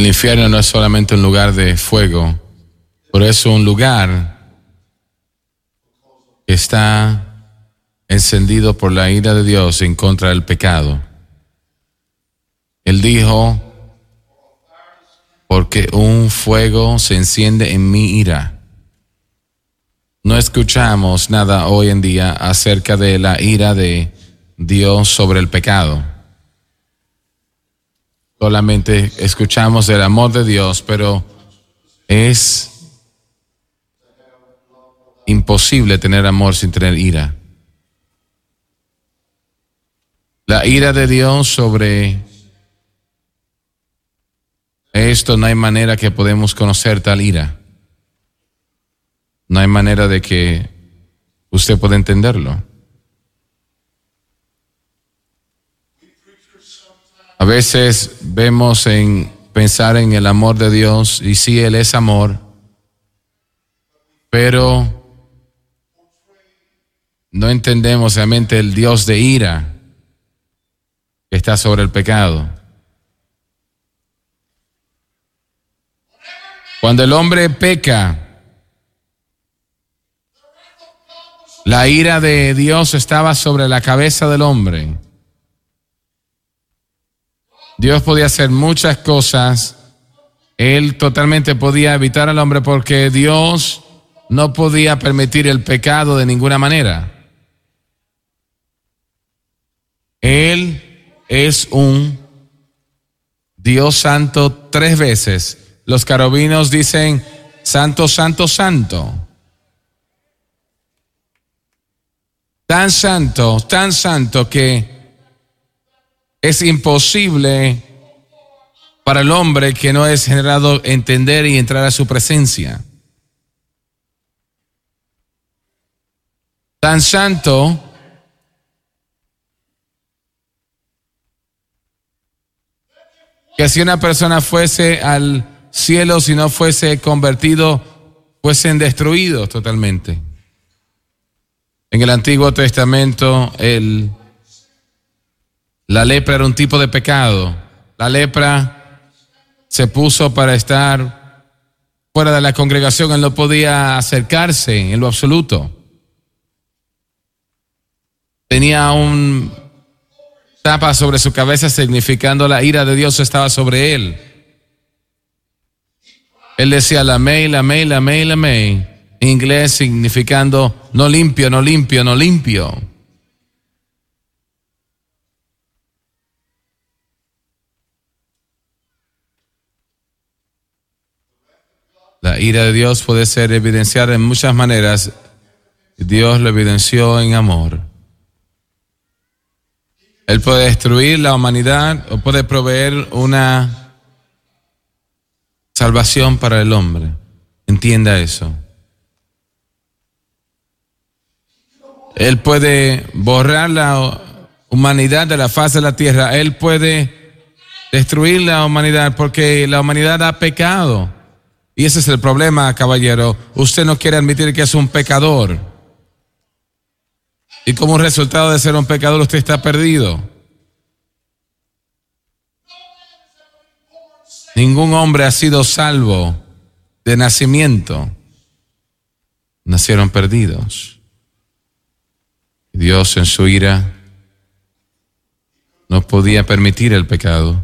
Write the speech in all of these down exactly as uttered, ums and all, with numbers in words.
infierno no es solamente un lugar de fuego, pero es un lugar que está encendido por la ira de Dios en contra del pecado. Él dijo, porque un fuego se enciende en mi ira. No escuchamos nada hoy en día acerca de la ira de Dios sobre el pecado. Solamente escuchamos el amor de Dios, pero es imposible tener amor sin tener ira. La ira de Dios sobre esto, no hay manera que podemos conocer tal ira. No hay manera de que usted pueda entenderlo. A veces vemos en pensar en el amor de Dios, y sí, Él es amor, pero no entendemos realmente el Dios de ira que está sobre el pecado. Cuando el hombre peca, la ira de Dios estaba sobre la cabeza del hombre. Dios podía hacer muchas cosas. Él totalmente podía evitar al hombre porque Dios no podía permitir el pecado de ninguna manera. Él es un Dios santo tres veces. Los querubines dicen, santo, santo, santo. Tan santo, tan santo que es imposible para el hombre que no es generado entender y entrar a su presencia. Tan santo que si una persona fuese al cielo, si no fuese convertido, fuesen destruidos totalmente. En el Antiguo Testamento, el, la lepra era un tipo de pecado. La lepra se puso para estar fuera de la congregación. Él no podía acercarse en lo absoluto. Tenía un tapa sobre su cabeza, significando la ira de Dios estaba sobre él. Él decía lamei, lamei, lamei, lamei. En inglés significando no limpio, no limpio, no limpio. La ira de Dios puede ser evidenciada en muchas maneras. Dios lo evidenció en amor. Él puede destruir la humanidad o puede proveer una salvación para el hombre. Entienda eso. Él puede borrar la humanidad de la faz de la tierra. Él puede destruir la humanidad porque la humanidad ha pecado. Y ese es el problema, caballero. Usted no quiere admitir que es un pecador. Y como un resultado de ser un pecador, usted está perdido. Ningún hombre ha sido salvo de nacimiento. Nacieron perdidos. Dios en su ira no podía permitir el pecado.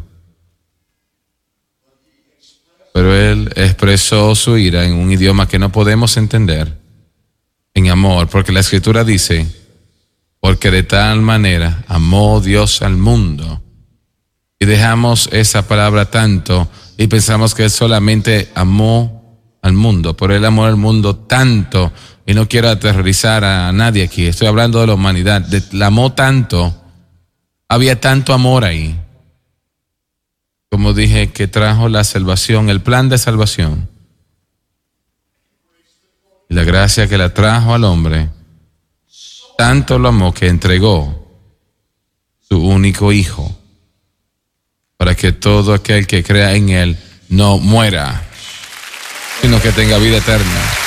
Pero Él expresó su ira en un idioma que no podemos entender, en amor, porque la Escritura dice, porque de tal manera amó Dios al mundo. Y dejamos esa palabra tanto y pensamos que Él solamente amó al mundo, pero Él amó al mundo tanto, y no quiero aterrorizar a nadie aquí, estoy hablando de la humanidad, de, la amó tanto, había tanto amor ahí, como dije, que trajo la salvación, el plan de salvación, y la gracia que la trajo al hombre, tanto lo amó que entregó su único hijo, para que todo aquel que crea en Él no muera, sino que tenga vida eterna.